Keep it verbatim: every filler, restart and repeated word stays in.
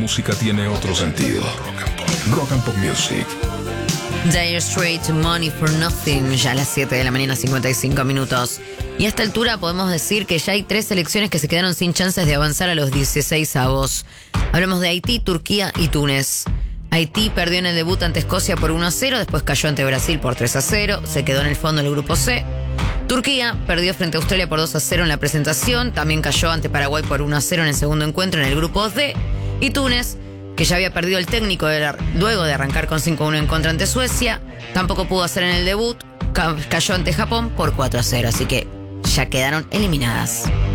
música tiene otro sentido. Rock and Pop Music. Dire Straits, Money for Nothing, ya a las siete de la mañana, cincuenta y cinco minutos. Y a esta altura podemos decir que ya hay tres selecciones que se quedaron sin chances de avanzar a los dieciséis avos. Hablamos de Haití, Turquía y Túnez. Haití perdió en el debut ante Escocia por uno a cero, después cayó ante Brasil por tres a cero, se quedó en el fondo del grupo C. Turquía perdió frente a Australia por dos a cero en la presentación, también cayó ante Paraguay por uno a cero en el segundo encuentro en el grupo D. Y Túnez, que ya había perdido el técnico de la, luego de arrancar con cinco a uno en contra ante Suecia, tampoco pudo hacer en el debut, ca- cayó ante Japón por cuatro a cero, así que ya quedaron eliminadas.